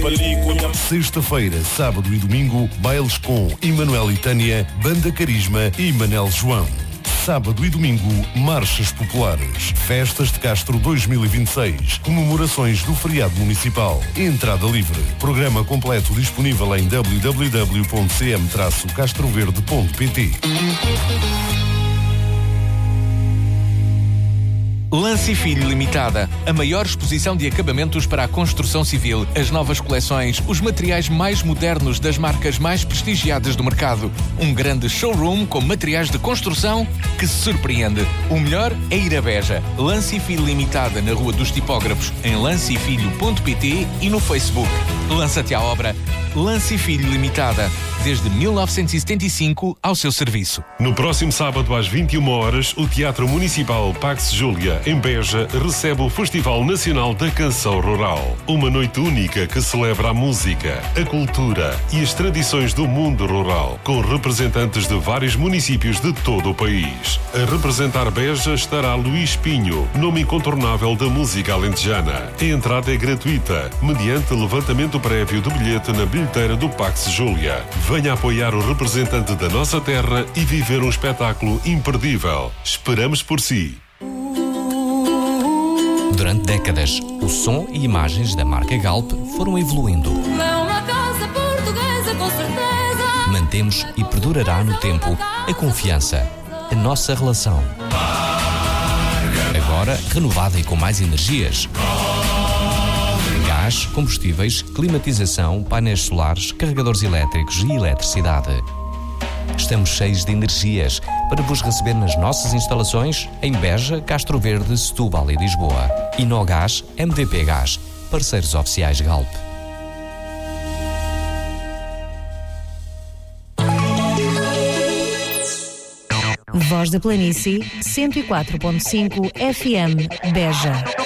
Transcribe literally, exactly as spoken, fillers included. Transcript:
Sexta-feira, sábado e domingo, bailes com Emanuel e Tânia, Banda Carisma e Manel João. Sábado e domingo, marchas populares. Festas de Castro dois mil e vinte e seis. Comemorações do feriado municipal. Entrada livre. Programa completo disponível em w w w ponto c m traço castroverde ponto p t. Lance Filho Limitada, a maior exposição de acabamentos para a construção civil, as novas coleções, os materiais mais modernos das marcas mais prestigiadas do mercado. Um grande showroom com materiais de construção que se surpreende. O melhor é ir a Beja. Lance Filho Limitada na Rua dos Tipógrafos, em lance filho ponto p t e no Facebook. Lança-te à obra. Lance Filho Limitada, desde mil novecentos e setenta e cinco ao seu serviço. No próximo sábado às vinte e uma horas, o Teatro Municipal Pax Júlia, em Beja, recebe o Festival Nacional da Canção Rural. Uma noite única que celebra a música, a cultura e as tradições do mundo rural, com representantes de vários municípios de todo o país. A representar Beja estará Luís Pinho, nome incontornável da música alentejana. A entrada é gratuita, mediante levantamento prévio do bilhete na bilheteira do Pax Júlia. Venha apoiar o representante da nossa terra e viver um espetáculo imperdível. Esperamos por si. Durante décadas, o som e imagens da marca Galp foram evoluindo. É uma casa portuguesa, com certeza. Mantemos e perdurará no tempo a confiança, a nossa relação. Agora, renovada e com mais energias. Gás, combustíveis, climatização, painéis solares, carregadores elétricos e eletricidade. Estamos cheios de energias para vos receber nas nossas instalações em Beja, Castro Verde, Setúbal e Lisboa. Inogás, M D P Gás, parceiros oficiais Galp. Voz da Planície, cento e quatro ponto cinco F M, Beja.